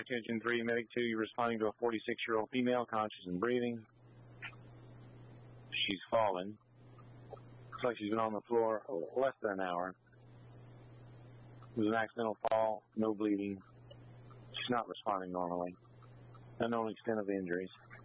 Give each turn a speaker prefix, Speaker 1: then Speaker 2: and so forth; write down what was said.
Speaker 1: to Engine 3, Medic 2, you're responding to a 46-year-old female, conscious and breathing. She's fallen. Looks like she's been on the floor less than an hour. It was an accidental fall, no bleeding. She's not responding normally. Unknown extent of the injuries.